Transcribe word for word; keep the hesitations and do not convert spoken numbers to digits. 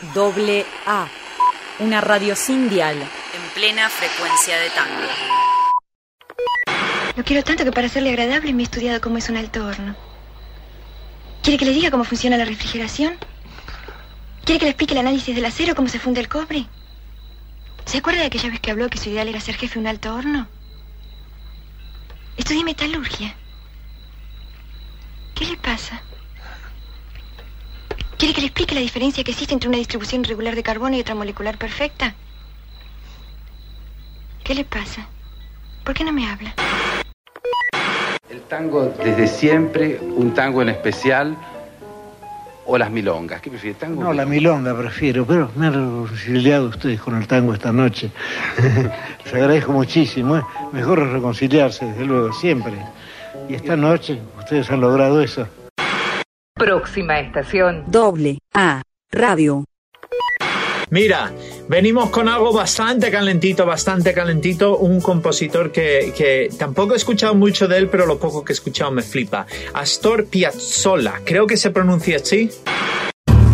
Doble A, una radio sin dial, en plena frecuencia de tango. Lo quiero tanto que para serle agradable me he estudiado cómo es un alto horno. ¿Quiere que le diga cómo funciona la refrigeración? ¿Quiere que le explique el análisis del acero, cómo se funde el cobre? ¿Se acuerda de aquella vez que habló que su ideal era ser jefe de un alto horno? Estudié metalurgia. ¿Qué le pasa? ¿Quiere que le explique la diferencia que existe entre una distribución irregular de carbono y otra molecular perfecta? ¿Qué le pasa? ¿Por qué no me habla? El tango desde siempre, un tango en especial, o las milongas. ¿Qué prefiere, tango? No, la milonga prefiero, pero me han reconciliado ustedes con el tango esta noche. Les agradezco muchísimo, ¿eh? Mejor es reconciliarse, desde luego, siempre. Y esta noche ustedes han logrado eso. Próxima estación. Doble A, radio. Mira, venimos con algo bastante calentito, bastante calentito. Un compositor que, que tampoco he escuchado mucho de él, pero lo poco que he escuchado me flipa. Astor Piazzolla, creo que se pronuncia así.